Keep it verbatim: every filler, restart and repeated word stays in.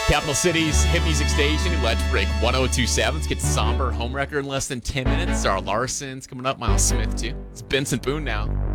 Capital City's hit music station, Electric Break one oh two point seven. Let's get to Somber Home Record in less than ten minutes. Sarah Larson's coming up, Miles Smith too. It's Benson Boone now.